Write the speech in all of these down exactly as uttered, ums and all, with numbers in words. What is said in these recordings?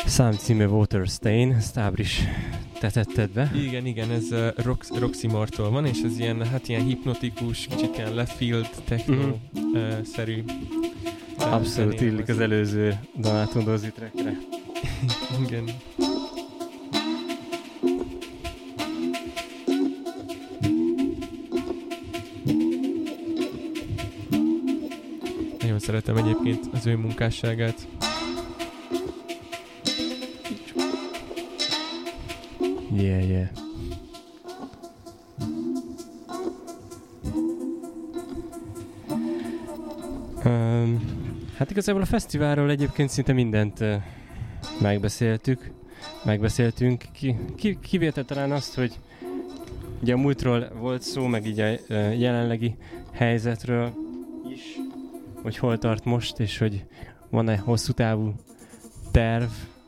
szám címe Waterstain, ezt Ábris te tetted be. Igen, igen, ez uh, Rox, Roxymore-tól van, és ez ilyen, hát ilyen hipnotikus, kicsit ilyen left field, techno-szerű. Mm. Uh, Abszolút illik az előző Donato Dozzi trackre. Igen. Nagyon szeretem egyébként az ő munkásságát. Yeah, yeah. Um, hát igazából a fesztiválról egyébként szinte mindent uh, megbeszéltük, megbeszéltünk. Ki, ki, kivétel talán azt, hogy ugye a múltról volt szó, meg így a uh, jelenlegi helyzetről is, hogy hol tart most, és hogy van-e hosszú távú terv,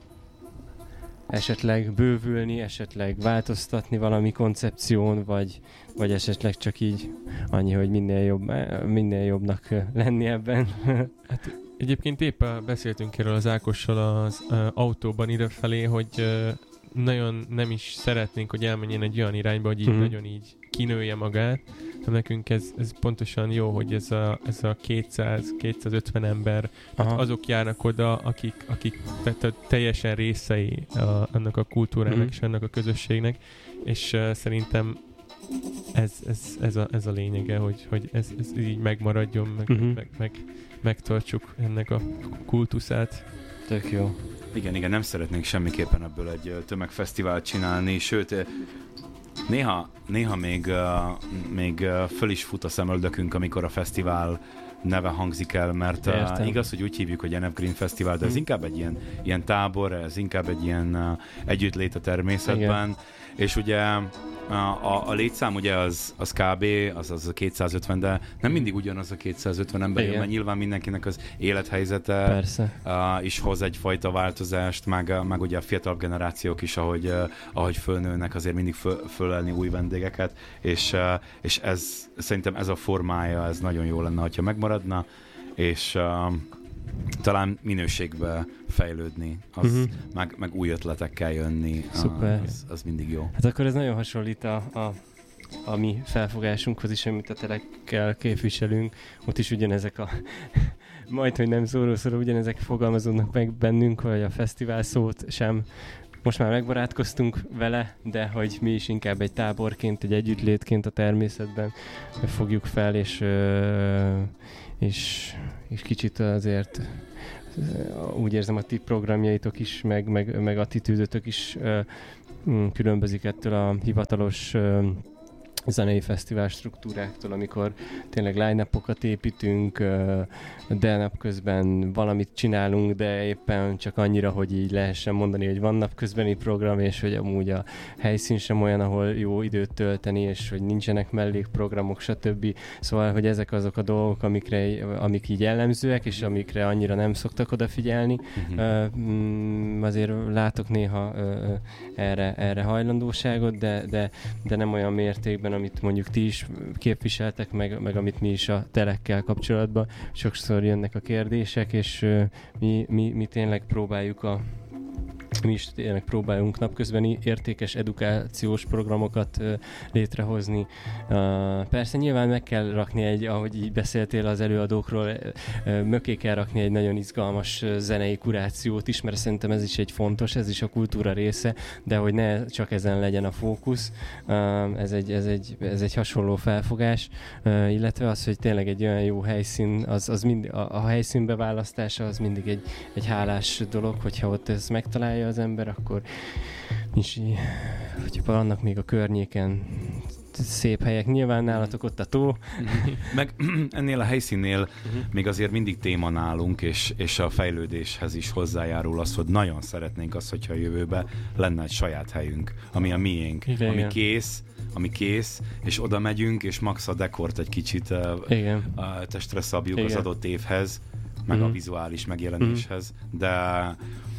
esetleg bővülni, esetleg változtatni valami koncepción, vagy, vagy esetleg csak így annyi, hogy minél, jobb, minél jobbnak lenni ebben. Hát egyébként épp beszéltünk erről az Ákossal az uh, autóban idefelé, hogy uh, nagyon nem is szeretnénk, hogy elmenjen egy olyan irányba, hogy így mm. nagyon így kinője magát. Nekünk ez, ez pontosan jó, hogy ez a, ez a kétszáz-kétszázötven ember, hát azok járnak oda, akik, akik tehát teljesen részei a, annak a kultúrának mm. és annak a közösségnek, és uh, szerintem ez, ez, ez, a, ez a lényege, hogy, hogy ez, ez így megmaradjon, meg, mm-hmm. meg, meg, megtartsuk ennek a kultuszát. Tök jó. Igen, igen, nem szeretnénk semmiképpen ebből egy tömegfesztivált csinálni, sőt, néha, néha még, uh, még uh, föl is fut a szemöldökünk, amikor a fesztivál neve hangzik el, mert uh, igaz, hogy úgy hívjuk, hogy en ef Green Festival, de ez hmm. inkább egy ilyen, ilyen tábor, ez inkább egy ilyen uh, együttlét a természetben, igen. És ugye a, a, a létszám ugye az, az kb. az, az a kétszázötven, de nem mindig ugyanaz a kétszázötven ember, mert nyilván mindenkinek az élethelyzete uh, is hoz egyfajta változást, meg, meg ugye a fiatal generációk is, ahogy, uh, ahogy fölnőnek, azért mindig föl, fölelni új vendégeket, és, uh, és ez, szerintem ez a formája, ez nagyon jó lenne, hogyha megmaradna, és uh, talán minőségbe fejlődni, az, uh-huh. meg, meg új ötletekkel jönni, Szuper. Az, az mindig jó. Hát akkor ez nagyon hasonlít a, a, a mi felfogásunkhoz is, amit a telekkel képviselünk. Ott is ugyanezek a majd, hogy nem szóró-szóró, ugyanezek fogalmazódnak meg bennünk, hogy a fesztivál szót sem most már megbarátkoztunk vele, de hogy mi is inkább egy táborként, egy együttlétként a természetben fogjuk fel, és, és, és kicsit azért úgy érzem, a ti programjaitok is, meg, meg, meg attitűdötök is különbözik ettől a hivatalos zenei fesztivál struktúráktól, amikor tényleg line-upokat építünk, de napközben valamit csinálunk, de éppen csak annyira, hogy így lehessen mondani, hogy van napközbeni program, és hogy amúgy a helyszín sem olyan, ahol jó időt tölteni, és hogy nincsenek mellékprogramok, stb. Szóval, hogy ezek azok a dolgok, amikre, amik így jellemzőek, és amikre annyira nem szoktak odafigyelni. Uh-huh. Azért látok néha erre, erre hajlandóságot, de, de, de nem olyan mértékben, amit mondjuk ti is képviseltek, meg, meg amit mi is a telekkel kapcsolatban. Sokszor jönnek a kérdések, és uh, mi, mi, mi tényleg próbáljuk a mi is tényleg próbálunk napközbeni értékes edukációs programokat uh, létrehozni. Uh, persze nyilván meg kell rakni egy, ahogy így beszéltél az előadókról, uh, mögé kell rakni egy nagyon izgalmas uh, zenei kurációt is, mert szerintem ez is egy fontos, ez is a kultúra része, de hogy ne csak ezen legyen a fókusz. Uh, ez, egy, ez, egy, ez egy hasonló felfogás, uh, illetve az, hogy tényleg egy olyan jó helyszín, az, az mind, a, a helyszín beválasztása az mindig egy, egy hálás dolog, hogyha ott ezt megtalálja az ember, akkor is, hogyha vannak még a környéken szép helyek. Nyilván nálatok ott a tó. Meg ennél a helyszínnél uh-huh. még azért mindig téma nálunk, és, és a fejlődéshez is hozzájárul az, hogy nagyon szeretnénk azt, hogyha a jövőben lenne egy saját helyünk, ami a miénk, igen, ami igen. kész, ami kész, és oda megyünk, és max a dekort egy kicsit uh, testre szabjuk igen. az adott évhez, meg uh-huh. a vizuális megjelenéshez, uh-huh. de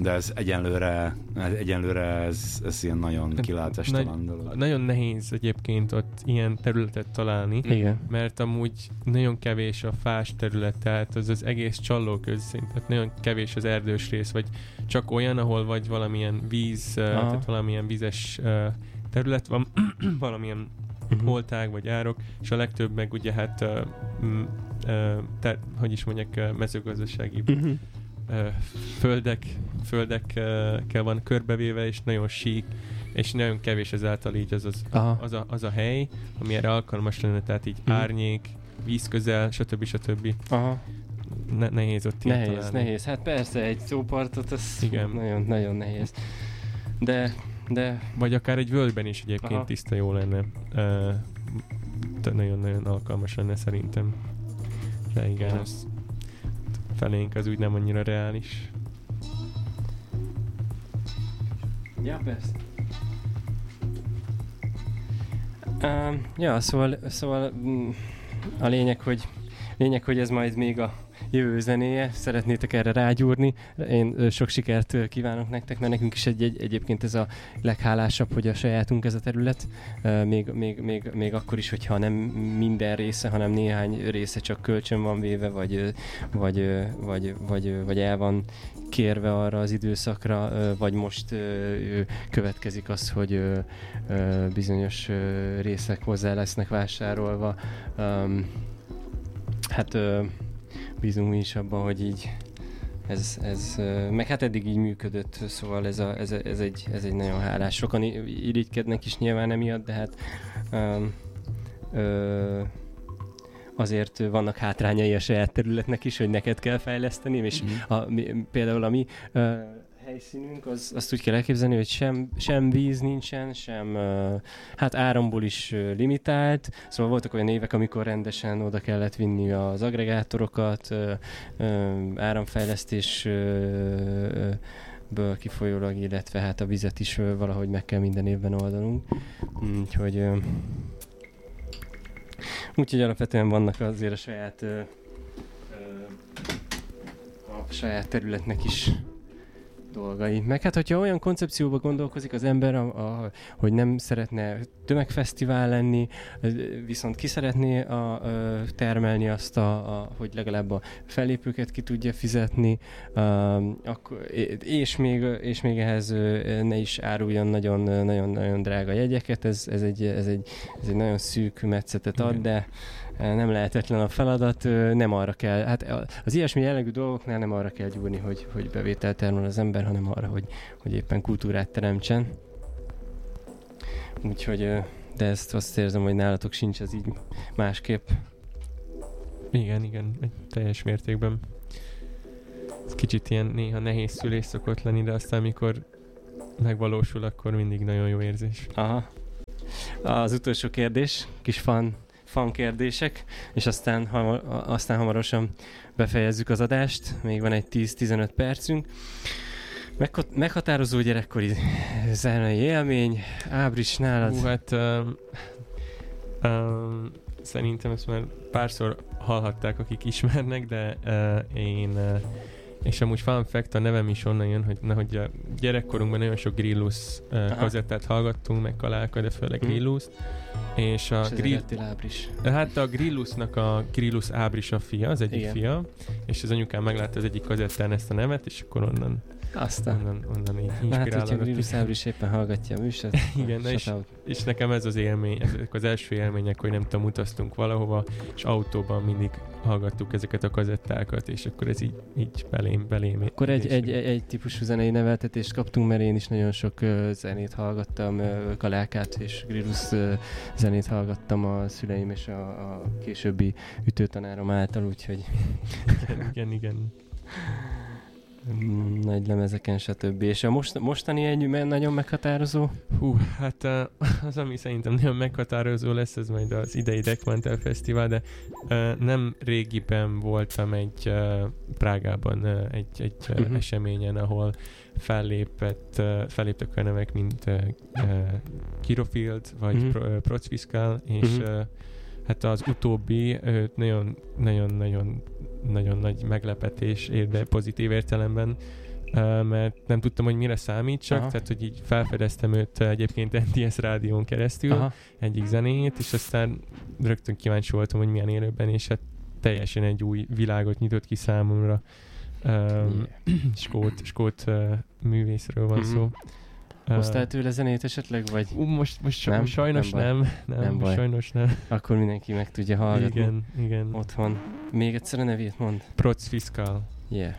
de ez egyenlőre, egyenlőre ez, ez ilyen nagyon kilátástalan dolog. Nagyon nehéz egyébként ott ilyen területet találni, Igen. mert amúgy nagyon kevés a fás terület, tehát az az egész Csallóköz, tehát nagyon kevés az erdős rész, vagy csak olyan, ahol vagy valamilyen víz, Aha. tehát valamilyen vízes terület van, valamilyen uh-huh. holtág vagy árok, és a legtöbb meg ugye hát uh, uh, te, hogy is mondják, uh, mezőgazdasági uh-huh. uh, földek, földekkel van körbevéve, és nagyon sík, és nagyon kevés ezáltal így az, az, az, a, az a hely, ami erre alkalmas lenne, tehát így uh-huh. árnyék, víz közel, stb. stb. Aha. Ne, nehéz ott Nehéz, találni. nehéz. Hát persze, egy szópartot, az nagyon, nagyon nehéz. De De... Vagy akár egy völgyben is egyébként Aha. tiszta jó lenne. Uh, nagyon-nagyon alkalmas lenne szerintem. De igen, az felénk az úgy nem annyira reális. Ja, persze. Uh, ja, szóval, szóval a lényeg, hogy lényeg, hogy ez majd még a jövő zenéje, szeretnétek erre rágyúrni. Én sok sikert kívánok nektek, mert nekünk is egy, egy, egyébként ez a leghálásabb, hogy a sajátunk ez a terület. Még, még, még, még akkor is, hogyha nem minden része, hanem néhány része csak kölcsön van véve, vagy, vagy, vagy, vagy, vagy el van kérve arra az időszakra, vagy most következik az, hogy bizonyos részek hozzá lesznek vásárolva. Hát bízunk mi is abban, hogy így ez, ez, meg hát eddig így működött, szóval ez, a, ez, a, ez, egy, ez egy nagyon hálás. Sokan irigykednek is nyilván emiatt, de hát um, ö, azért vannak hátrányai a saját területnek is, hogy neked kell fejleszteni, és mm-hmm. a, mi, például a mi uh, helyszínünk, az, azt úgy kell elképzelni, hogy sem, sem víz nincsen, sem uh, hát áramból is uh, limitált, szóval voltak olyan évek, amikor rendesen oda kellett vinni az agregátorokat, uh, uh, áramfejlesztésből uh, kifolyólag, illetve hát a vizet is uh, valahogy meg kell minden évben oldanunk. Úgyhogy uh, úgyhogy alapvetően vannak azért a saját uh, uh, a saját területnek is dolgai. Meg hát, hogyha olyan koncepcióba gondolkozik az ember, a, a, hogy nem szeretne tömegfesztivál lenni, viszont ki szeretné a, a, termelni azt, a, a, hogy legalább a fellépőket ki tudja fizetni, a, akkor, és, még, és még ehhez ne is áruljon nagyon, nagyon, nagyon drága jegyeket, ez, ez, egy, ez, egy, ez egy nagyon szűk metszetet ad, de nem lehetetlen a feladat, nem arra kell, hát az ilyesmi jellegű dolgoknál nem arra kell gyúrni, hogy, hogy bevételt termel az ember, hanem arra, hogy, hogy éppen kultúrát teremtsen. Úgyhogy, de ezt azt érzem, hogy nálatok sincs ez így másképp. Igen, igen, egy teljes mértékben. Ez kicsit ilyen néha nehéz szülés szokott lenni, de aztán amikor megvalósul, akkor mindig nagyon jó érzés. Aha. Az utolsó kérdés, kis fan fan kérdések, és aztán, hamar, aztán hamarosan befejezzük az adást, még van egy tíz-tizenöt percünk. Meghat- meghatározó gyerekkori zenei élmény, Ábris, nálad? Hú, hát um, um, szerintem ezt már párszor hallhatták, akik ismernek, de uh, én uh, és amúgy fun fact, a nevem is onnan jön, hogy, na, hogy a gyerekkorunkban nagyon sok Grillus uh, kazettát hallgattunk, meg Kaláka, de főleg mm. Grillust. És a, és grill... Ábris. Hát a Grillusnak a Grillus Ábris a fia, az egyik Igen. fia, és az anyukám meglátta az egyik kazettán ezt a nevet, és akkor onnan Aztán. Onnan, onnan így inspirálódott. Hát, hogyha Grillus Ábris éppen hallgatja a műsort. Igen, na és, és nekem ez az élmény, ezek az első élmények, hogy nem tudom, utaztunk valahova, és autóban mindig hallgattuk ezeket a kazettákat, és akkor ez így, így belém, belém. Akkor egy, egy, egy, egy típusú zenei neveltetést kaptunk, mert én is nagyon sok uh, zenét hallgattam, uh, Kalákát és Grillus uh, zenét hallgattam a szüleim és a, a későbbi ütőtanárom által, úgyhogy... igen, igen, igen. Nagy lemezeken, stb. És a most, mostani egy nagyon meghatározó? Hú, hát az, ami szerintem nagyon meghatározó lesz, ez majd az idei Dekmantel Fesztivál, de uh, nem régiben voltam egy uh, Prágában uh, egy, egy uh, uh-huh. eseményen, ahol fellépett, uh, felléptek olyan nevek, mint uh, uh, Kirofield, vagy uh-huh. Pro, uh, Procfiskál, és uh-huh. uh, hát az utóbbi uh, nagyon, nagyon, nagyon nagyon nagy meglepetés, de pozitív értelemben mert nem tudtam, hogy mire számítsak, Aha. tehát hogy így felfedeztem őt egyébként en té es rádión keresztül, Aha. egyik zenét, és aztán rögtön kíváncsi voltam, hogy milyen élőben, és hát teljesen egy új világot nyitott ki számomra. Um, skót, skót uh, művészről van mm-hmm. szó. Hoztál tőle zenét esetleg, vagy? Uh, most, most nem? sajnos nem. Nem, nem, nem most sajnos nem. Akkor mindenki meg tudja hallgatni. Igen, igen. Otthon. Még egyszer a nevét mond. Proc Fiscal. Yeah.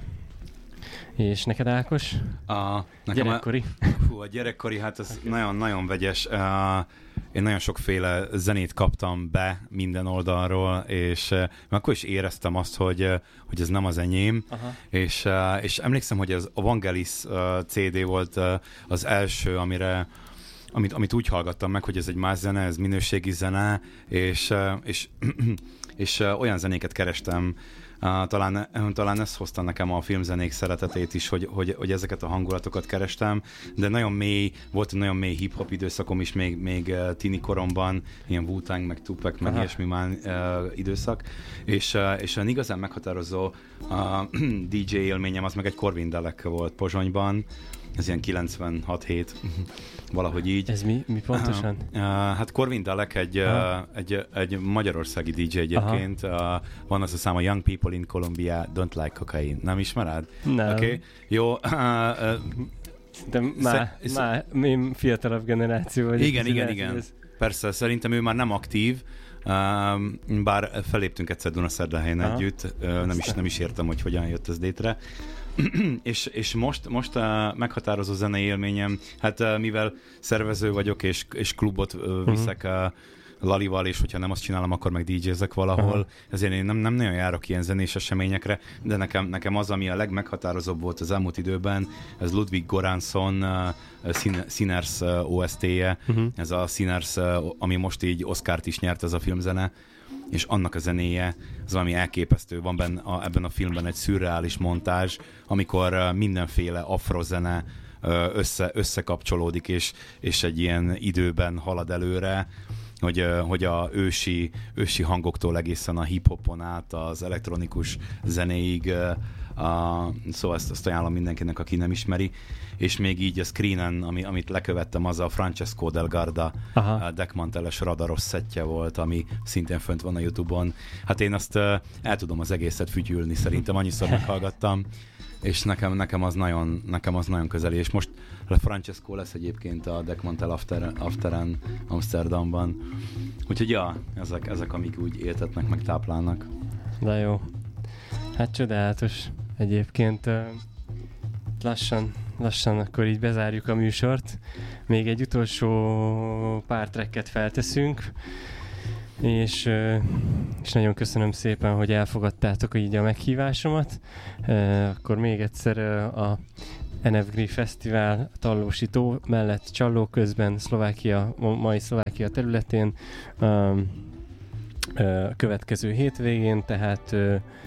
És neked, Ákos? A, nekem gyerekkori? A, hú, a gyerekkori, hát ez nagyon-nagyon okay. vegyes. Uh, én nagyon sokféle zenét kaptam be minden oldalról, és uh, akkor is éreztem azt, hogy, uh, hogy ez nem az enyém. És, uh, és emlékszem, hogy az Vangelis uh, cé dé volt uh, az első, amire amit, amit úgy hallgattam meg, hogy ez egy más zene, ez minőségi zene, és, uh, és, és uh, olyan zenéket kerestem, Uh, talán, talán ez hozta nekem a filmzenék szeretetét is, hogy, hogy, hogy ezeket a hangulatokat kerestem, de nagyon mély, volt egy nagyon mély hip-hop időszakom is még, még uh, tini koromban, ilyen Wu-Tang, meg Tupac, meg ilyesmi már uh, időszak, és, uh, és uh, igazán meghatározó uh, dé dzsé élményem az meg egy Corvin Dalek volt Pozsonyban, ez ilyen kilencvenhat hét valahogy így. Ez mi, mi pontosan? Uh, uh, hát Corvin Dalek egy, uh, egy, egy magyarországi dé dzsé egyébként. Uh, van az a száma Young People in Colombia Don't Like Cocaine. Nem ismered? Nem. Oké. Okay. Jó. Uh, uh, De már, sz- már mi fiatalabb generáció vagy. Igen, igen, igen. Ez... Persze, szerintem ő már nem aktív, uh, bár feléptünk egyszer Dunaszerdahelyen együtt. Uh, nem, is, nem is értem, hogy hogyan jött ez létre. és, és most, most a meghatározó zenei élményem, hát mivel szervező vagyok, és, és klubot uh, viszek uh, Lalival, és hogyha nem azt csinálom, akkor meg dé jézek valahol, uh-huh. ezért én nem, nem nagyon járok ilyen zenés eseményekre, de nekem, nekem az, ami a legmeghatározóbb volt az elmúlt időben, ez Ludwig Göransson uh, Sinners uh, o es té-je, uh-huh. ez a Sinners, uh, ami most így Oscart is nyert, ez a filmzene, és annak a zenéje az valami elképesztő. Van benne a, ebben a filmben egy szürreális montázs, amikor uh, mindenféle afrozene uh, össze, összekapcsolódik, és, és egy ilyen időben halad előre, hogy, uh, hogy a ősi, ősi hangoktól egészen a hip-hopon át az elektronikus zenéig, uh, uh, szóval ezt, ezt ajánlom mindenkinek, aki nem ismeri. És még így a screenen, ami, amit lekövettem, az a Francesco Del Garda uh, Dekmanteles radaros szettje volt, ami szintén fönt van a YouTube-on. Hát én azt uh, el tudom az egészet fütyülni, szerintem annyiszor meghallgattam, és nekem, nekem, az nagyon, nekem az nagyon közeli. És most a Francesco lesz egyébként a Dekmantel After, Afteren Amsterdamban. Úgyhogy ja, ezek, ezek amik úgy éltetnek, meg táplálnak. De jó. Hát csodálatos. Egyébként uh, lassan Lassan akkor így bezárjuk a műsort. Még egy utolsó pár tracket felteszünk, és, és nagyon köszönöm szépen, hogy elfogadtátok így a meghívásomat. Akkor még egyszer a en ef gé Fesztivál Tallósító mellett Csalló közben Szlovákia, mai Szlovákia területén a következő hétvégén, tehát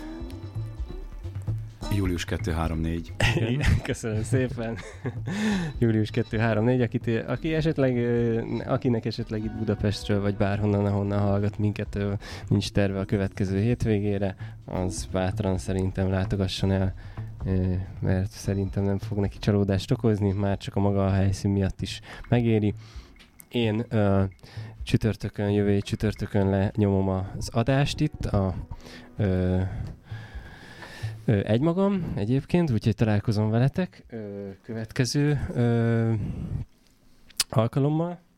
július kettő három négy. Köszönöm szépen. július kettő három négy, akit, aki esetleg, akinek esetleg itt Budapestről, vagy bárhonnan, ahonnan hallgat minket, nincs terve a következő hétvégére, az bátran szerintem látogasson el, mert szerintem nem fog neki csalódást okozni, már csak a maga a helyszín miatt is megéri. Én uh, csütörtökön, jövő csütörtökön lenyomom az adást itt, a uh, Ö, egymagam egyébként, úgyhogy találkozom veletek ö, következő ö, alkalommal.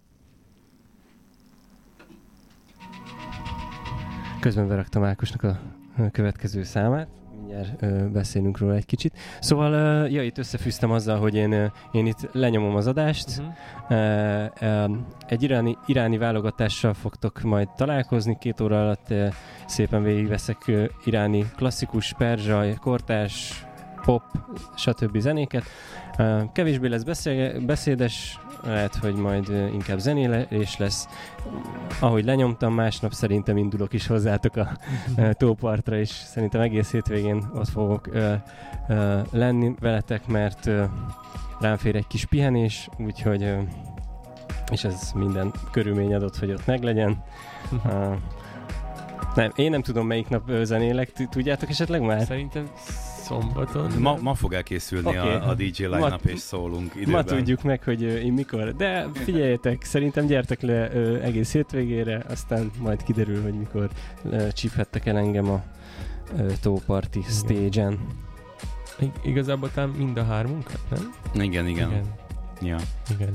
Közben beraktam Ákosnak a következő számát, mindjárt ö, beszélünk róla egy kicsit. Szóval ö, ja, itt összefűztem azzal, hogy én, ö, én itt lenyomom az adást. Uh-huh. Ö, ö, egy iráni, iráni válogatással fogtok majd találkozni, két óra alatt ö, szépen végigveszek ö, iráni klasszikus, perzsa, kortárs, pop, stb. Zenéket. Ö, kevésbé lesz beszél, beszédes, lehet, hogy majd ö, inkább zenélés lesz. Ahogy lenyomtam, másnap szerintem indulok is hozzátok a ö, tópartra, és szerintem egész hétvégén ott fogok ö, ö, lenni veletek, mert ö, rám fér egy kis pihenés, úgyhogy ö, és ez minden körülmény adott, hogy ott meglegyen. uh, nem, én nem tudom, melyik nap zenélek, tudjátok esetleg már? Szerintem Szombaton. Ma, ma fog elkészülni okay. a, a dé jé line-up, és szólunk időben. Ma tudjuk meg, hogy uh, én mikor. De figyeljetek, szerintem gyertek le uh, egész hétvégére, aztán majd kiderül, hogy mikor uh, csíphettek el engem a uh, tóparti stage-en. I- igazából talán mind a hármunkat, nem? Igen, igen. Igen. Ja. Igen.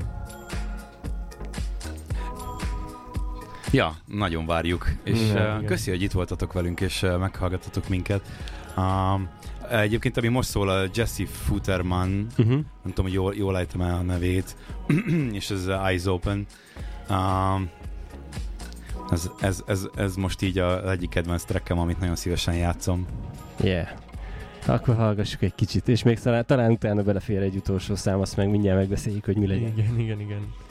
Ja, nagyon várjuk, és Igen, uh, köszi, hogy itt voltatok velünk, és uh, meghallgattatok minket. Um, egyébként, ami most szól, a Jesse Futterman, uh-huh. nem tudom, hogy jól, jól ejtem el a nevét, és ez uh, Eyes Open. Um, ez, ez, ez, ez most így az egyik kedvenc trackem, amit nagyon szívesen játszom. Yeah. Akkor hallgassuk egy kicsit, és még talán, talán utána belefér egy utolsó szám, azt meg mindjárt megbeszéljük, hogy mi legyen. Igen, igen, igen.